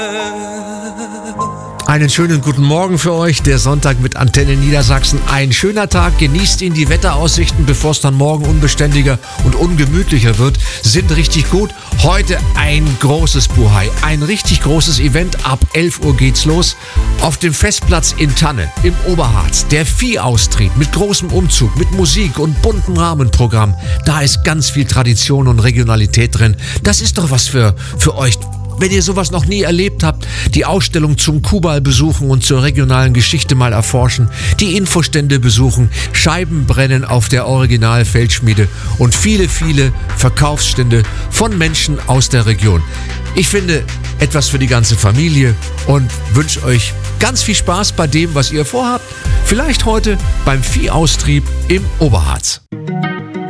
Einen schönen guten Morgen für euch, der Sonntag mit Antenne Niedersachsen. Ein schöner Tag, genießt ihn. Die Wetteraussichten, bevor es dann morgen unbeständiger und ungemütlicher wird, sind richtig gut. Heute ein großes Buhai, ein richtig großes Event. Ab 11 Uhr geht's los auf dem Festplatz in Tanne im Oberharz. Der Viehaustrieb mit großem Umzug, mit Musik und buntem Rahmenprogramm. Da ist ganz viel Tradition und Regionalität drin. Das ist doch was für euch. Wenn ihr sowas noch nie erlebt habt, die Ausstellung zum Kuhball besuchen und zur regionalen Geschichte mal erforschen, die Infostände besuchen, Scheiben brennen auf der Original-Feldschmiede und viele, viele Verkaufsstände von Menschen aus der Region. Ich finde, etwas für die ganze Familie und wünsche euch ganz viel Spaß bei dem, was ihr vorhabt. Vielleicht heute beim Viehaustrieb im Oberharz.